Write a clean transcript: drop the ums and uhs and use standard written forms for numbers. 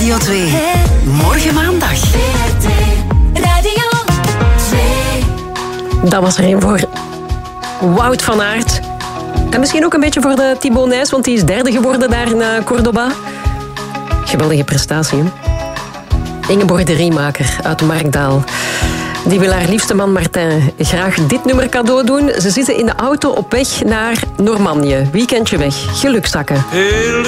Radio 2. Morgen maandag. Radio 2. Dat was er een voor Wout van Aert. En misschien ook een beetje voor de Thibaut Nys, want die is derde geworden daar in Cordoba. Geweldige prestatie, hè? Ingeborg de Riemaker uit Markdaal. Die wil haar liefste man Martin graag dit nummer cadeau doen. Ze zitten in de auto op weg naar Normandië. Weekendje weg. Gelukzakken.